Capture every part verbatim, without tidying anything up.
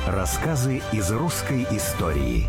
Рассказы из русской истории.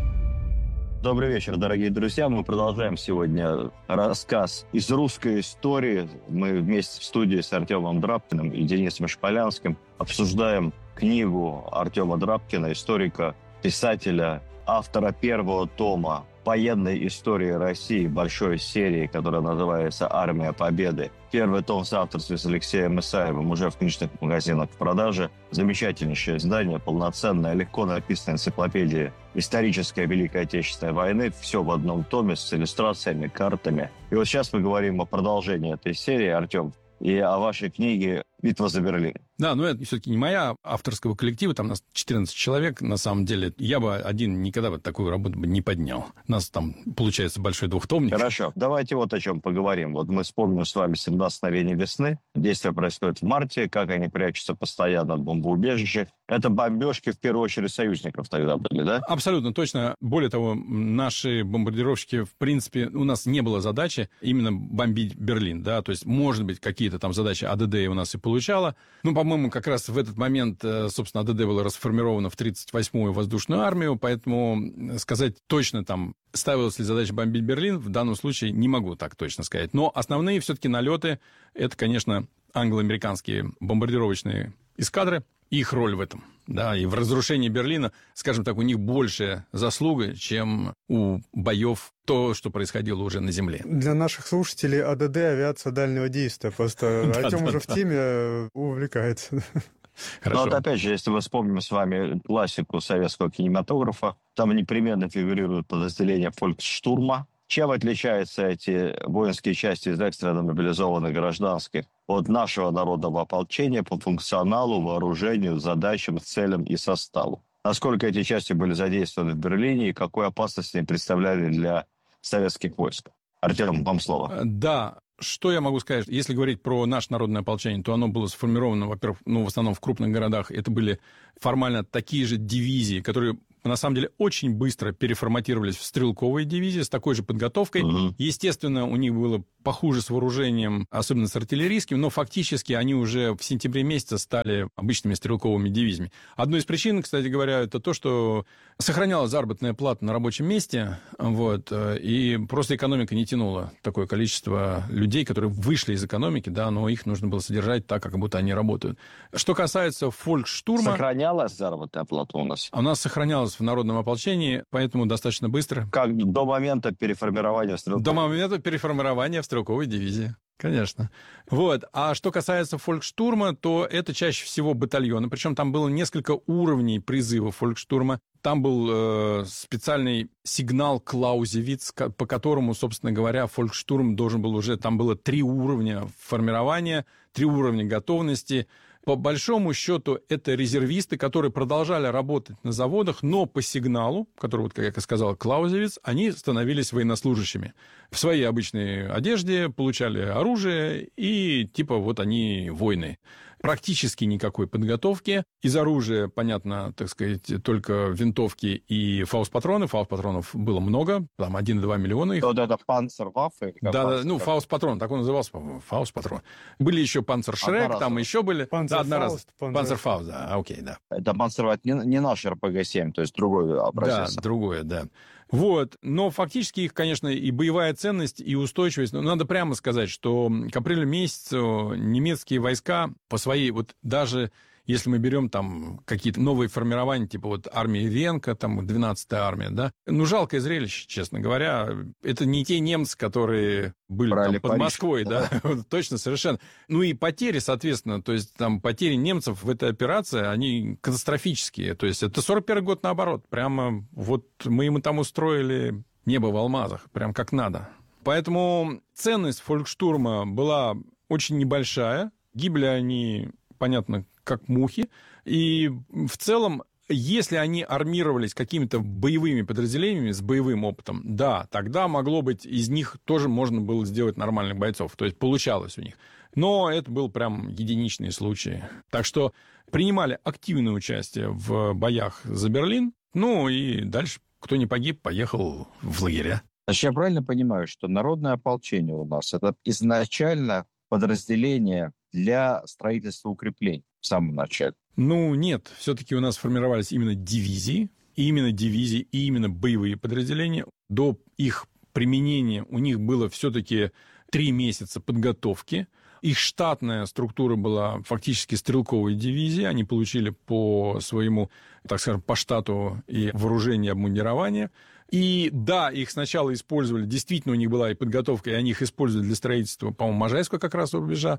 Добрый вечер, дорогие друзья. Мы продолжаем сегодня рассказ из русской истории. Мы вместе в студии с Артемом Драбкиным и Денисом Шполянским обсуждаем книгу Артема Драбкина, историка, писателя, автора первого тома военной истории России, большой серии, которая называется «Армия Победы». Первый том в соавторстве с Алексеем Исаевым уже в книжных магазинах в продаже. Замечательнейшее издание, полноценная, легко написанная энциклопедия исторической Великой Отечественной войны. Все в одном томе с иллюстрациями, картами. И вот сейчас мы говорим о продолжении этой серии, Артем, и о вашей книге «Битва за Берлин». Да, но это все-таки не моя, авторского коллектива, там нас четырнадцать человек, на самом деле. Я бы один никогда бы такую работу бы не поднял. У нас там получается большой двухтомник. Хорошо, давайте вот о чем поговорим. Вот мы вспомним с вами семнадцать мгновений весны. Действие происходит в марте, как они прячутся постоянно в бомбоубежище. Это бомбежки, в первую очередь, союзников тогда были, да? Абсолютно точно. Более того, наши бомбардировщики, в принципе, у нас не было задачи именно бомбить Берлин, да, то есть, может быть, какие-то там задачи АДД у нас и получала. Ну, по-моему, как раз в этот момент, собственно, АДД было расформировано в тридцать восьмую воздушную армию, поэтому сказать точно там, ставилась ли задача бомбить Берлин, в данном случае не могу так точно сказать. Но основные все-таки налеты, это, конечно, англо-американские бомбардировочные эскадры, их роль в этом, да, и в разрушении Берлина, скажем так, у них большая заслуга, чем у боев то, что происходило уже на земле. Для наших слушателей АДД — авиация дальнего действия, просто Артем уже в теме увлекается. Хорошо. Но вот опять же, если мы вспомним с вами классику советского кинематографа, там непременно фигурирует подразделение фольксштурма. Чем отличаются эти воинские части из экстренно мобилизованных гражданских от нашего народного ополчения по функционалу, вооружению, задачам, целям и составу? Насколько эти части были задействованы в Берлине и какую опасность они представляли для советских войск? Артем, вам слово. Да. Что я могу сказать? Если говорить про наше народное ополчение, то оно было сформировано, во-первых, ну, в основном в крупных городах. Это были формально такие же дивизии, которые, на самом деле, очень быстро переформатировались в стрелковые дивизии с такой же подготовкой. Угу. Естественно, у них было похуже с вооружением, особенно с артиллерийским, но фактически они уже в сентябре месяце стали обычными стрелковыми дивизиями. Одной из причин, кстати говоря, это то, что сохранялась заработная плата на рабочем месте, вот, и просто экономика не тянула такое количество людей, которые вышли из экономики, да, но их нужно было содержать так, как будто они работают. Что касается фольксштурма... Сохранялась заработная плата у нас? У нас сохранялась в народном ополчении, поэтому достаточно быстро. Как до момента переформирования стрелковой? До момента переформирования в стрелковой дивизии. Конечно. Вот. А что касается фольксштурма, то это чаще всего батальоны. Причем там было несколько уровней призыва фольксштурма. Там был э, специальный сигнал Клаузевиц, по которому, собственно говоря, фольксштурм должен был уже... Там было три уровня формирования, три уровня готовности. По большому счету, это резервисты, которые продолжали работать на заводах, но по сигналу, который, вот, как я сказал, Клаузевиц, они становились военнослужащими. В своей обычной одежде получали оружие, и типа вот они воины. Практически никакой подготовки. Из оружия, понятно, так сказать, только винтовки и фаустпатроны. Фаустпатронов было много, там один и два миллиона их. Вот это панцерваффе? Да, да, ну, фаустпатрон, так он назывался, по-моему, фаустпатрон. Были еще панцершрек, там еще были... Панцерфауст. Да, одноразовые. Панцерфауст, да, окей, да. Это панцерваффе не, не наш эр пэ гэ семь, то есть другой образец. Да, другое, да. Вот, но фактически их, конечно, и боевая ценность, и устойчивость, но надо прямо сказать, что к апрелю месяцу немецкие войска по своей, вот даже если мы берем там какие-то новые формирования, типа вот армии Венка, там двенадцатая армия, да, ну, жалкое зрелище, честно говоря. Это не те немцы, которые были там, под Париж. Москвой, да, да. Точно, совершенно. Ну, и потери, соответственно, то есть там потери немцев в этой операции, они катастрофические. То есть это сорок первый год наоборот. Прямо вот мы им там устроили небо в алмазах, прям как надо. Поэтому ценность фольксштурма была очень небольшая. Гибли они, понятно, как мухи. И в целом, если они армировались какими-то боевыми подразделениями с боевым опытом, да, тогда могло быть, из них тоже можно было сделать нормальных бойцов. То есть получалось у них. Но это был прям единичный случай. Так что принимали активное участие в боях за Берлин. Ну и дальше, кто не погиб, поехал в лагеря. Значит, я правильно понимаю, что народное ополчение у нас это изначально подразделение для строительства укреплений в самом начале? Ну, нет, все-таки у нас формировались именно дивизии, и именно дивизии, и именно боевые подразделения. До их применения у них было все-таки три месяца подготовки. Их штатная структура была фактически стрелковой дивизии. Они получили по своему, так скажем, по штату и вооружение, и обмундирование. И да, их сначала использовали, действительно у них была и подготовка, и они их использовали для строительства, по-моему, Можайского как раз рубежа,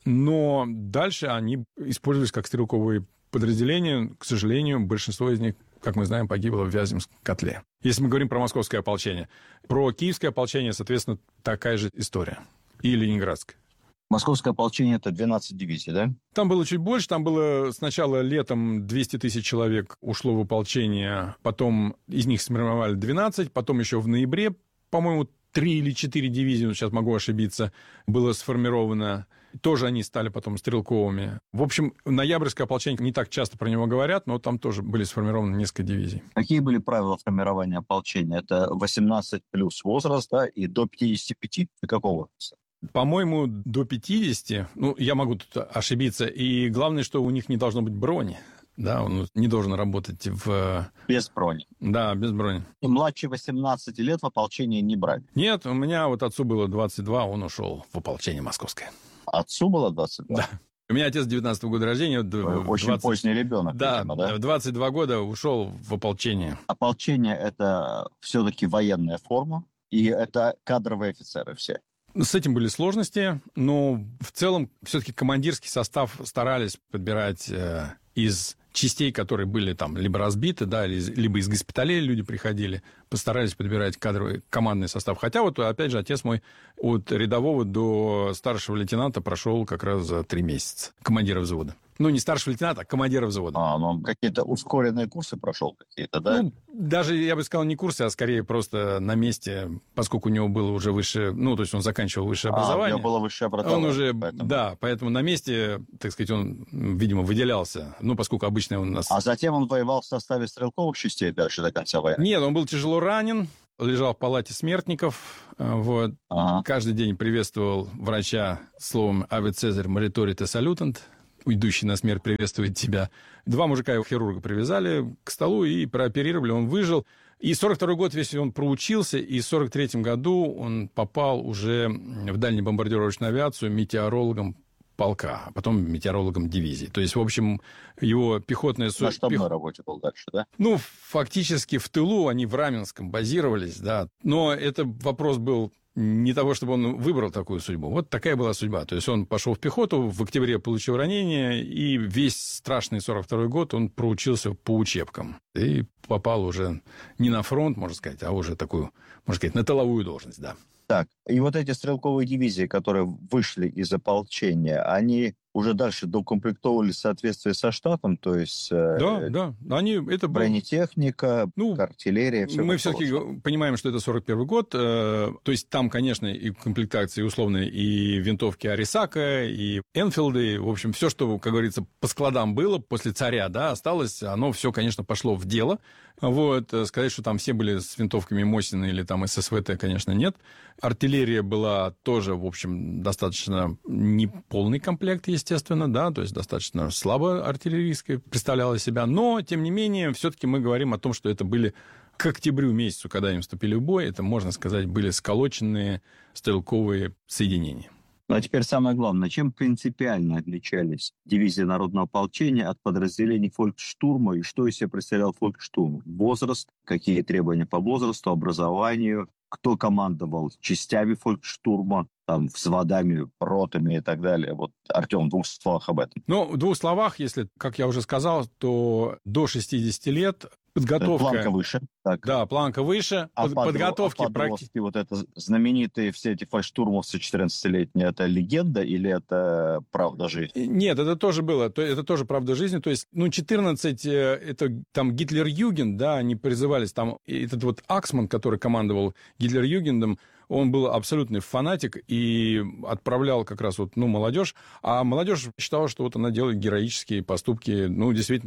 но дальше они использовались как стрелковые подразделения. К сожалению, большинство из них, как мы знаем, погибло в Вяземском котле. Если мы говорим про московское ополчение. Про киевское ополчение, соответственно, такая же история. И ленинградское. Московское ополчение – это двенадцать дивизий, да? Там было чуть больше. Там было сначала летом двести тысяч человек ушло в ополчение. Потом из них сформировали двенадцать. Потом еще в ноябре, по-моему, три или четыре дивизии, сейчас могу ошибиться, было сформировано. Тоже они стали потом стрелковыми. В общем, ноябрьское ополчение, не так часто про него говорят, но там тоже были сформированы несколько дивизий. Какие были правила формирования ополчения? Это восемнадцать плюс возраст, да, и до пятидесяти пяти? До какого? По-моему, до пятидесяти. Ну, я могу тут ошибиться. И главное, что у них не должно быть брони. Да, он не должен работать в... Без брони. Да, без брони. И младше восемнадцати лет в ополчение не брали? Нет, у меня вот отцу было двадцать два, он ушел в ополчение московское. Отцу было двадцать два? Да. У меня отец девятнадцатого года рождения. Очень двадцать... поздний ребенок. Да, видимо, да, в двадцать два года ушел в ополчение. Ополчение – это все-таки военная форма, и это кадровые офицеры все. С этим были сложности, но в целом все-таки командирский состав старались подбирать э, из частей, которые были там либо разбиты, да, либо из госпиталей люди приходили, постарались подбирать кадровый командный состав. Хотя вот, опять же, отец мой от рядового до старшего лейтенанта прошел как раз за три месяца командира взвода. Ну, не старшего лейтенанта, а командира взвода. А, ну, какие-то ускоренные курсы прошел какие-то, да? Ну, даже, я бы сказал, не курсы, а скорее просто на месте, поскольку у него было уже высшее, ну, то есть он заканчивал высшее образование. А, у него было высшее образование. Он уже, поэтому... да, поэтому на месте, так сказать, он, видимо, выделялся. Ну, поскольку обычно он у нас... А затем он воевал в составе стрелковых частей дальше до конца войны? Нет, он был тяжело ранен, лежал в палате смертников, вот. Ага. Каждый день приветствовал врача словом «Аве Цезарь моритори те салютант», идущий на смерть приветствует тебя. Два мужика его хирурга привязали к столу и прооперировали, он выжил. И сорок второй год весь он проучился, и в сорок третьем году он попал уже в дальнюю бомбардировочную авиацию метеорологом полка, а потом метеорологом дивизии. То есть, в общем, его пехотная... На штабной пех... работе был дальше, да? Ну, фактически в тылу они в Раменском базировались, да. Но это вопрос был не того, чтобы он выбрал такую судьбу. Вот такая была судьба. То есть он пошел в пехоту, в октябре получил ранение, и весь страшный сорок второй год он проучился по учебкам. И попал уже не на фронт, можно сказать, а уже такую, можно сказать, на тыловую должность, да. Так, и вот эти стрелковые дивизии, которые вышли из ополчения, они уже дальше доукомплектовывали в соответствии со штатом, то есть... Да, э, да. Они, это бронетехника, ну, артиллерия, все. Мы все-таки понимаем, что это сорок первый год, э, то есть там, конечно, и комплектации условные, и винтовки Арисака, и Энфилды, в общем, все, что, как говорится, по складам было после царя, да, осталось, оно все, конечно, пошло в дело. Вот, сказать, что там все были с винтовками Мосина или там ССВТ, конечно, нет. Артиллерия была тоже, в общем, достаточно неполный комплект, естественно, да, то есть достаточно слабо артиллерийская представляла себя, но, тем не менее, все-таки мы говорим о том, что это были к октябрю месяцу, когда им вступили в бой, это, можно сказать, были сколоченные стрелковые соединения. Ну, а теперь самое главное. Чем принципиально отличались дивизии народного ополчения от подразделений фольксштурма и что из себя представлял фольксштурм? Возраст, какие требования по возрасту, образованию, кто командовал частями фольксштурма, там, взводами, ротами и так далее. Вот, Артем, в двух словах об этом. Ну, в двух словах, если, как я уже сказал, то до шестидесяти лет подготовка... Планка выше. Так. Да, планка выше. А под, подготовки... А практически вот это знаменитые все эти фольксштурмовцы четырнадцатилетние, это легенда или это правда жизни? Нет, это тоже было. Это тоже правда жизни. То есть, ну, четырнадцать, это там Гитлер-Югенд, да, они призывались. Там этот вот Аксман, который командовал Гитлер-Югендом, он был абсолютный фанатик и отправлял как раз вот, ну, молодежь. А молодежь считала, что вот она делает героические поступки. Ну, действительно так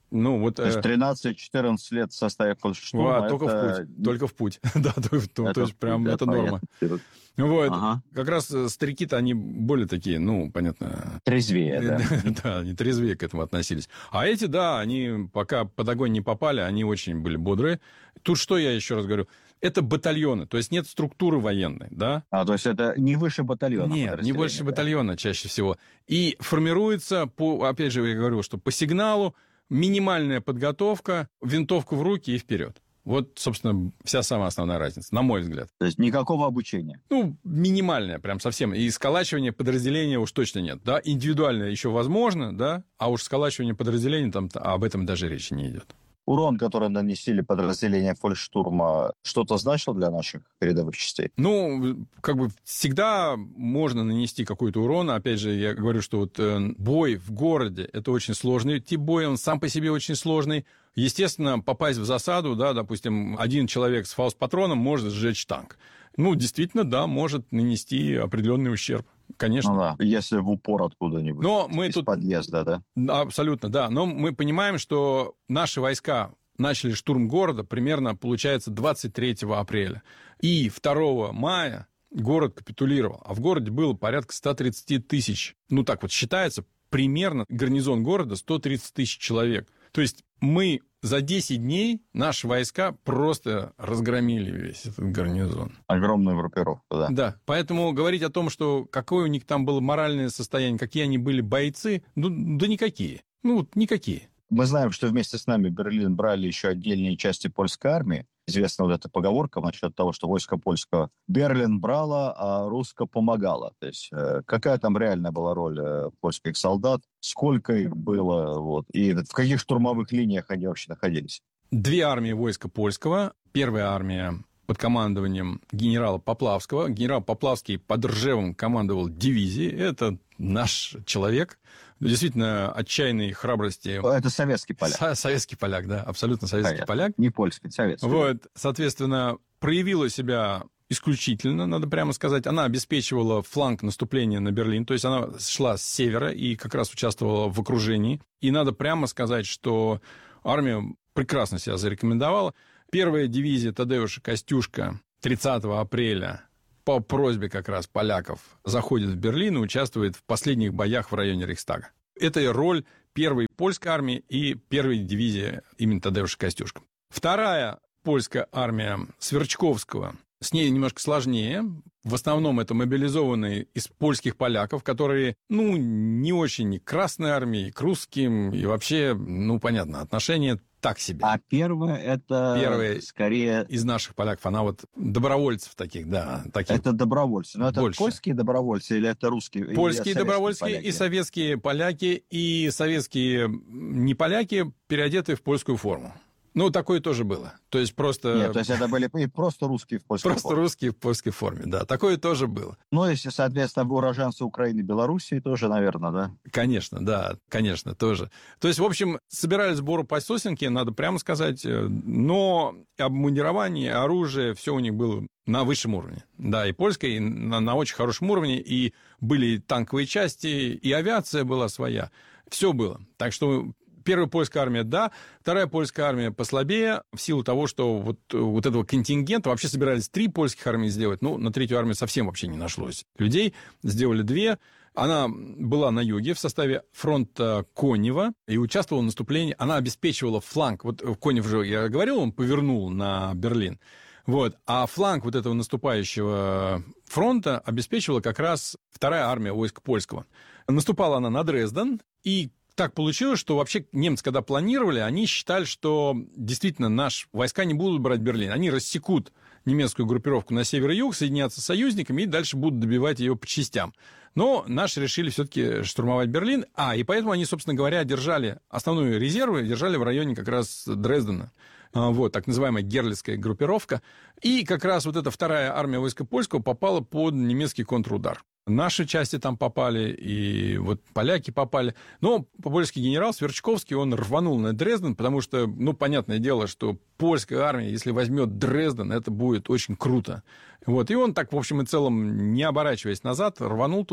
Ну, вот, То есть тринадцать-четырнадцать лет в составе фольксштурма. А, только в путь. Только в путь. Да, то, то есть прям это норма. Вот. Ага. Как раз старики-то, они более такие, ну, понятно... Трезвее, да. Да, они трезвее к этому относились. А эти, да, они пока под огонь не попали, они очень были бодрые. Тут что я еще раз говорю? Это батальоны, то есть нет структуры военной, да? А, то есть это не выше батальона? Нет, не больше батальона чаще всего. И формируется, по, опять же, я говорю, что по сигналу минимальная подготовка, винтовку в руки и вперед. Вот, собственно, вся самая основная разница, на мой взгляд. То есть никакого обучения? Ну, минимальное прям совсем. И сколачивания подразделения уж точно нет. Да? Индивидуальное еще возможно, да? А уж сколачивание подразделений, там об этом даже речи не идет. Урон, который нанесли подразделения фольксштурма, что-то значило для наших передовых частей? Ну, как бы всегда можно нанести какой-то урон. Опять же, я говорю, что вот э, бой в городе – это очень сложный тип боя, он сам по себе очень сложный. Естественно, попасть в засаду, да, допустим, один человек с фаустпатроном может сжечь танк. Ну, действительно, да, может нанести определенный ущерб. Конечно. Ну да, если в упор откуда-нибудь, но мы из тут... подъезда, да? Абсолютно, да. Но мы понимаем, что наши войска начали штурм города примерно, получается, двадцать третьего апреля. И второго мая город капитулировал. А в городе было порядка сто тридцать тысяч. Ну, так вот считается, примерно гарнизон города сто тридцать тысяч человек. То есть мы за десять дней наши войска просто разгромили весь этот гарнизон. Огромную группировку, да. Да, поэтому говорить о том, что какое у них там было моральное состояние, какие они были бойцы, ну, да никакие. Ну, вот никакие. Мы знаем, что вместе с нами Берлин брали еще отдельные части польской армии. Известна вот эта поговорка насчет того, что войско польского Берлин брало, а русско помогало. То есть э, какая там реальная была роль э, польских солдат, сколько их было, вот, и в каких штурмовых линиях они вообще находились? Две армии войска польского. Первая армия под командованием генерала Поплавского. Генерал Поплавский под Ржевом командовал дивизией. Это наш человек. Действительно, отчаянной храбрости. Это советский поляк. Со- советский поляк, да, абсолютно советский Понятно. поляк. Не польский, советский. Вот, соответственно, проявила себя исключительно, надо прямо сказать. Она обеспечивала фланг наступления на Берлин, то есть она шла с севера и как раз участвовала в окружении. И надо прямо сказать, что армия прекрасно себя зарекомендовала. Первая дивизия Тадеуша Костюшка тридцатого апреля по просьбе как раз поляков заходит в Берлин и участвует в последних боях в районе Рейхстага. Это роль первой польской армии и первой дивизии имени Тадеуша Костюшка. Вторая польская армия Сверчковского, с ней немножко сложнее. В основном это мобилизованные из польских поляков, которые, ну, не очень к Красной армии, к русским, и вообще, ну, понятно, отношения так себе. А первая это Первая скорее... из наших поляков, она вот добровольцев таких, да. Таких. Это добровольцы. Но это Больше. Польские добровольцы или это русские? Польские добровольские поляки? И советские поляки, и советские не поляки, переодетые в польскую форму. Ну, такое тоже было. То есть просто... Нет, то есть это были просто русские в польской просто форме. Просто русские в польской форме, да. Такое тоже было. Ну, если, соответственно, уроженцы Украины и Белоруссии, тоже, наверное, да? Конечно, да, конечно, тоже. То есть, в общем, собирали сборы по сосенке, надо прямо сказать, но обмундирование, оружие, все у них было на высшем уровне. Да, и польское, и на, на очень хорошем уровне, и были танковые части, и авиация была своя. Все было. Так что... Первая польская армия, да. Вторая польская армия послабее, в силу того, что вот, вот этого контингента, вообще собирались три польских армии сделать, ну, на третью армию совсем вообще не нашлось людей, сделали две. Она была на юге в составе фронта Конева и участвовала в наступлении. Она обеспечивала фланг. Вот Конев же, я говорил, он повернул на Берлин. Вот. А фланг вот этого наступающего фронта обеспечивала как раз вторая армия войск польского. Наступала она на Дрезден, и так получилось, что вообще немцы, когда планировали, они считали, что действительно наши войска не будут брать Берлин. Они рассекут немецкую группировку на север и юг, соединятся с союзниками и дальше будут добивать ее по частям. Но наши решили все-таки штурмовать Берлин. А, и поэтому они, собственно говоря, держали основную резервы, держали в районе как раз Дрездена. Вот, так называемая герлицкая группировка. И как раз вот эта вторая армия войска польского попала под немецкий контрудар. Наши части там попали, и вот поляки попали. Но польский генерал Сверчковский, он рванул на Дрезден, потому что, ну, понятное дело, что польская армия, если возьмет Дрезден, это будет очень круто. Вот, и он так, в общем и целом, не оборачиваясь назад, рванул туда.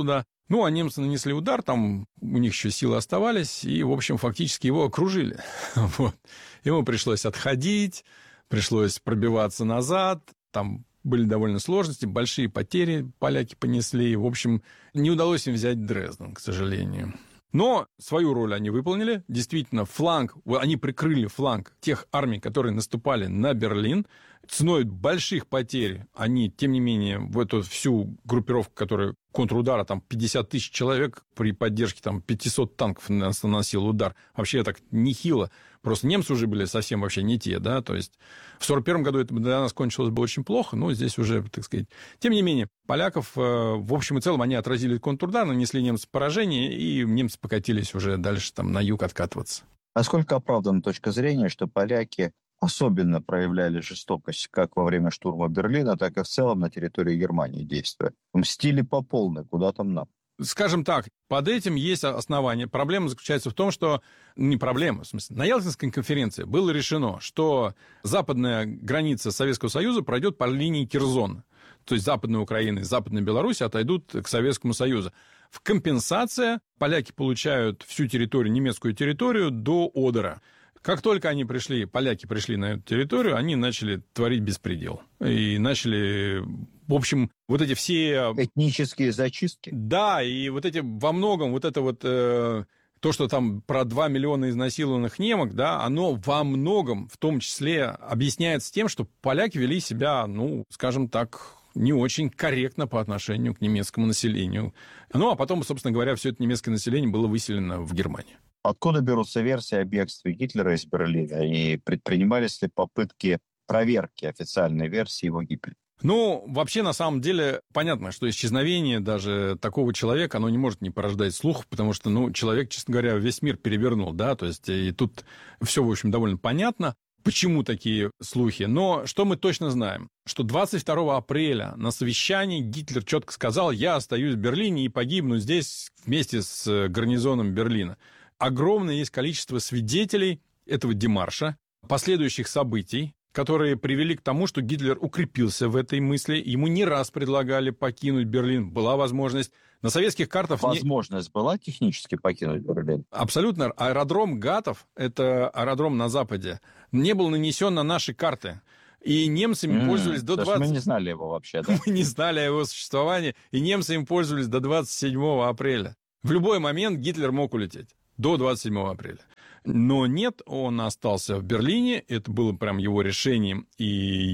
Ну, а немцы нанесли удар, там у них еще силы оставались, и, в общем, фактически его окружили. Вот. Ему пришлось отходить, пришлось пробиваться назад, там были довольно сложности, большие потери поляки понесли. В общем, не удалось им взять Дрезден, к сожалению. Но свою роль они выполнили. Действительно, фланг, они прикрыли фланг тех армий, которые наступали на Берлин. Ценой больших потерь они, тем не менее, в эту всю группировку, которая контрудара, там пятьдесят тысяч человек при поддержке там, пятьсот танков наносил удар. Вообще так нехило. Просто немцы уже были совсем вообще не те, да, то есть в сорок первом году это для нас кончилось бы очень плохо, но здесь уже, так сказать... Тем не менее, поляков, в общем и целом, они отразили контрудар, нанесли немцам поражение, и немцы покатились уже дальше там на юг откатываться. Насколько оправдана точка зрения, что поляки особенно проявляли жестокость как во время штурма Берлина, так и в целом на территории Германии действуя? Мстили по полной, куда там нам? Скажем так, под этим есть основания. Проблема заключается в том, что... Не проблема, в смысле. На Ялтинской конференции было решено, что западная граница Советского Союза пройдет по линии Керзона. То есть Западная Украина и Западная Беларусь отойдут к Советскому Союзу. В компенсация поляки получают всю территорию, немецкую территорию до Одера. Как только они пришли, поляки пришли на эту территорию, они начали творить беспредел. И начали, в общем, вот эти все... Этнические зачистки? Да, и вот эти во многом, вот это вот... Э, то, что там про два миллиона изнасилованных немок, да, оно во многом, в том числе, объясняется тем, что поляки вели себя, ну, скажем так, не очень корректно по отношению к немецкому населению. Ну, а потом, собственно говоря, все это немецкое население было выселено в Германию. Откуда берутся версии о бегстве Гитлера из Берлина? И предпринимались ли попытки проверки официальной версии его гибели? Ну, вообще, на самом деле, понятно, что исчезновение даже такого человека, оно не может не порождать слухов, потому что, ну, человек, честно говоря, весь мир перевернул, да, то есть и тут все, в общем, довольно понятно, почему такие слухи. Но что мы точно знаем? Что двадцать второго апреля на совещании Гитлер четко сказал: «Я остаюсь в Берлине и погибну здесь вместе с гарнизоном Берлина». Огромное есть количество свидетелей этого демарша, последующих событий, которые привели к тому, что Гитлер укрепился в этой мысли. Ему не раз предлагали покинуть Берлин. Была возможность. На советских картах... Возможность не... была технически покинуть Берлин? Абсолютно. Аэродром Гатов, это аэродром на Западе, не был нанесен на наши карты. И немцами mm, пользовались до двадцать... Мы не знали его вообще, да? Мы не знали о его существовании, и немцы им пользовались до двадцать седьмого апреля. В любой момент Гитлер мог улететь. До двадцать седьмого апреля. Но нет, он остался в Берлине, это было прям его решением и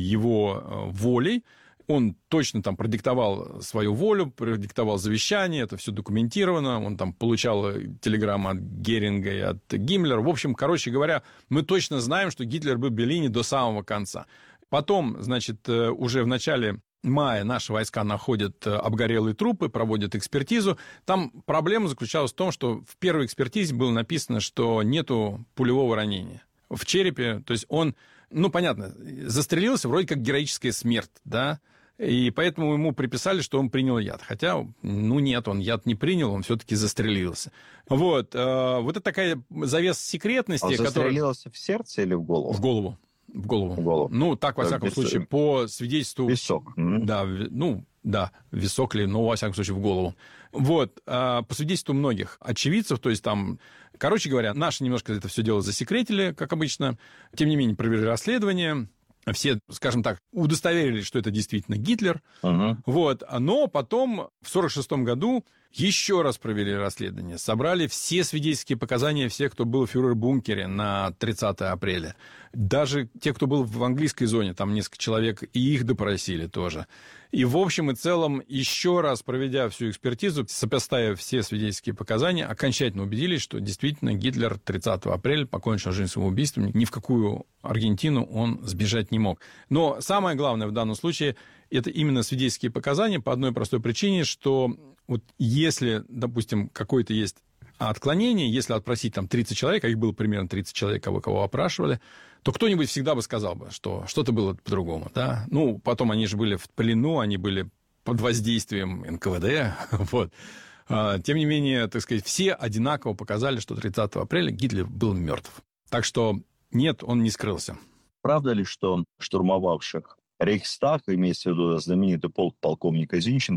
его волей. Он точно там продиктовал свою волю, продиктовал завещание, это все документировано, он там получал телеграммы от Геринга и от Гиммлера. В общем, короче говоря, мы точно знаем, что Гитлер был в Берлине до самого конца. Потом, значит, уже в начале мая наши войска находят обгорелые трупы, проводят экспертизу. Там проблема заключалась в том, что в первой экспертизе было написано, что нету пулевого ранения в черепе. То есть он, ну, понятно, застрелился, вроде как героическая смерть, да, и поэтому ему приписали, что он принял яд. Хотя, ну, нет, он яд не принял, он все-таки застрелился. Вот. Вот это такая завеса секретности. Он застрелился которая... в сердце или в голову? В голову. В голову. В голову. Ну, так, во всяком Вис... случае, по свидетельству... Висок. Да, ну, да, висок ли, но, во всяком случае, в голову. Вот, по свидетельству многих очевидцев, то есть там... Короче говоря, наши немножко это все дело засекретили, как обычно. Тем не менее, провели расследование. Все, скажем так, удостоверились, что это действительно Гитлер. Uh-huh. Вот. Но потом, в сорок шестом году, еще раз провели расследование. Собрали все свидетельские показания всех, кто был в фюрер-бункере на тридцатого апреля. Даже те, кто был в английской зоне, там несколько человек, и их допросили тоже. И в общем и целом, еще раз проведя всю экспертизу, сопоставив все свидетельские показания, окончательно убедились, что действительно Гитлер тридцатого апреля покончил жизнь самоубийством. Ни в какую Аргентину он сбежать не мог. Но самое главное в данном случае – это именно свидетельские показания по одной простой причине, что вот если, допустим, какое-то есть отклонение, если отпросить там тридцать человек, а их было примерно тридцать человек, кого, кого опрашивали, то кто-нибудь всегда бы сказал бы, что что-то было по-другому. Да? Ну, потом они же были в плену, они были под воздействием эн ка вэ дэ. Вот. Тем не менее, так сказать, все одинаково показали, что тридцатого апреля Гитлер был мертв. Так что нет, он не скрылся. Правда ли, что штурмовавших Рейхстаг, имеется в виду знаменитый полк полковника Зинченко,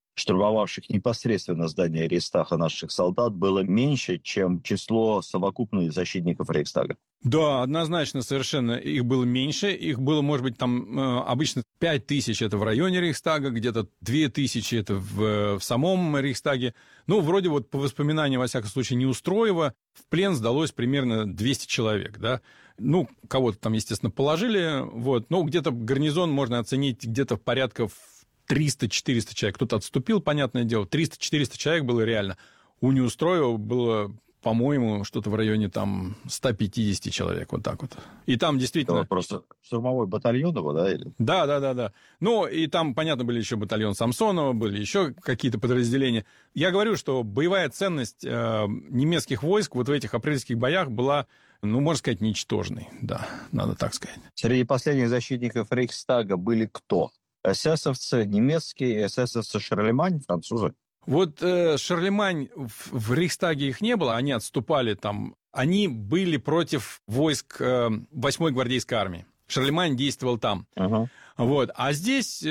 штурмовавших непосредственно здание Рейхстага наших солдат было меньше, чем число совокупных защитников Рейхстага. Да, однозначно, совершенно. Их было меньше. Их было, может быть, там э, обычно пять тысяч это в районе Рейхстага, где-то две тысячи это в, в самом Рейхстаге. Ну, вроде вот по воспоминаниям, во всяком случае, Неустроева, в плен сдалось примерно двести человек, да. Ну, кого-то там, естественно, положили, вот. Но где-то гарнизон можно оценить где-то в порядков триста-четыреста человек. Кто-то отступил, понятное дело. триста-четыреста человек было реально. У Неустроева было, по-моему, что-то в районе там сто пятьдесят человек, вот так вот. И там действительно... Это просто штурмовой батальон его, да? Или... Да, да, да, да. Ну, и там, понятно, были еще батальон Самсонова, были еще какие-то подразделения. Я говорю, что боевая ценность э, немецких войск вот в этих апрельских боях была, ну, можно сказать, ничтожной. Да, надо так сказать. Среди последних защитников Рейхстага были кто? Эсэсовцы немецкие, эсэсовцы Шарлемань, французы. Вот э, Шарлемань, в, в Рейхстаге их не было, они отступали там. Они были против войск э, восьмой гвардейской армии. Шарлемань действовал там. Uh-huh. Вот. А здесь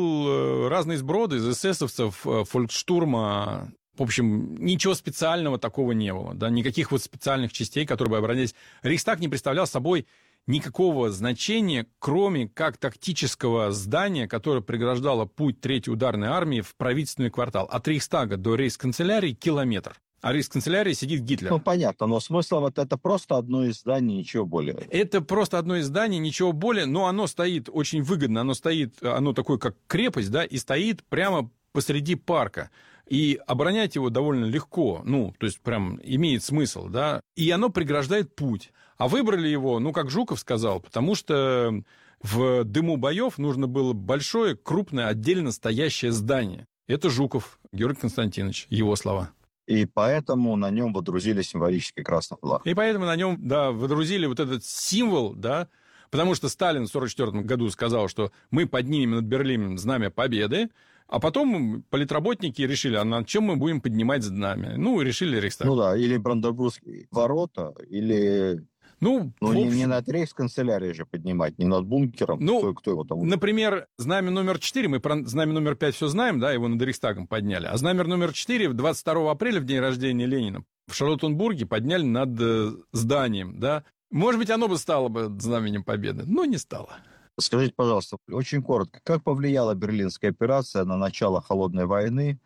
был разный сброд из эсэсовцев, фольксштурма. В общем, ничего специального такого не было. Да? Никаких вот специальных частей, которые бы оборонялись. Рейхстаг не представлял собой никакого значения, кроме как тактического здания, которое преграждало путь третьей ударной армии в правительственный квартал. От Рейхстага до рейхсканцелярии километр. А в рейхсканцелярии сидит Гитлер. Ну, понятно, но смысл вот это просто одно из зданий, ничего более. Это просто одно из зданий, ничего более, но оно стоит очень выгодно. Оно стоит, оно такое, как крепость, да, и стоит прямо посреди парка. И оборонять его довольно легко, ну, то есть прям имеет смысл, да, и оно преграждает путь. А выбрали его, ну, как Жуков сказал, потому что в дыму боев нужно было большое, крупное, отдельно стоящее здание. Это Жуков, Георгий Константинович, его слова. И поэтому на нем водрузили символический красный флаг. И поэтому на нем, да, водрузили вот этот символ, да, потому что Сталин в сорок четвёртом году сказал, что мы поднимем над Берлином знамя победы, а потом политработники решили, а над чем мы будем поднимать знамя? Ну, решили Рейхстаг. Ну да, или Бранденбургские ворота, или... Ну, ну общем... не, не над рейхсканцелярией же поднимать, не над бункером. Ну, кто, кто его там... Например, знамя номер четыре, мы про знамя номер пять все знаем, да, его над Рейхстагом подняли, а знамя номер четыре двадцать второго апреля, в день рождения Ленина, в Шарлоттенбурге подняли над э, зданием, да. Может быть, оно бы стало бы знаменем победы, но не стало. Скажите, пожалуйста, очень коротко, как повлияла Берлинская операция на начало Холодной войны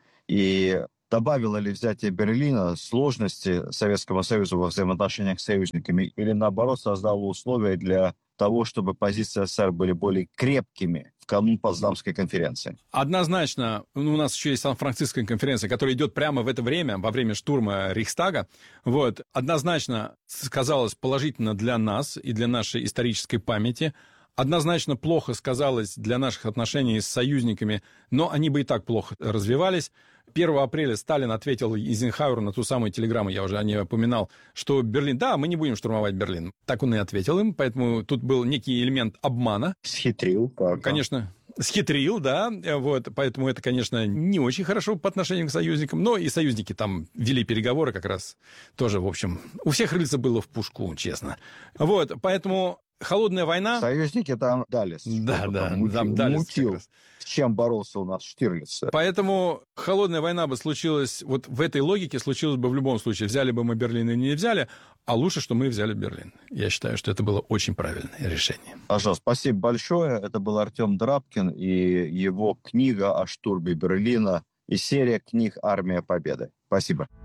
и добавило ли взятие Берлина сложности Советского Союза во взаимоотношениях с союзниками или, наоборот, создало условия для того, чтобы позиции СССР были более крепкими в канун Потсдамской конференции? Однозначно. У нас еще есть Сан-Франциская конференция, которая идет прямо в это время, во время штурма Рейхстага. Вот. Однозначно сказалось положительно для нас и для нашей исторической памяти. Однозначно плохо сказалось для наших отношений с союзниками, но они бы и так плохо развивались. первого апреля Сталин ответил Эйзенхауэру на ту самую телеграмму, я уже о ней упоминал, что Берлин, да, мы не будем штурмовать Берлин. Так он и ответил им, поэтому тут был некий элемент обмана. Схитрил. Как? Конечно, схитрил, да, вот, поэтому это, конечно, не очень хорошо по отношению к союзникам, но и союзники там вели переговоры как раз тоже, в общем, у всех рыльца было в пушку, честно. Вот, поэтому... Холодная война... Союзники там дали. Да, да, там мутил, там дали. Мутил, с чем боролся у нас Штирлиц. Поэтому холодная война бы случилась, вот в этой логике случилось бы в любом случае. Взяли бы мы Берлин или не взяли, а лучше, что мы взяли Берлин. Я считаю, что это было очень правильное решение. Пожалуйста, спасибо большое. Это был Артем Драбкин и его книга о штурме Берлина и серия книг «Армия Победы». Спасибо.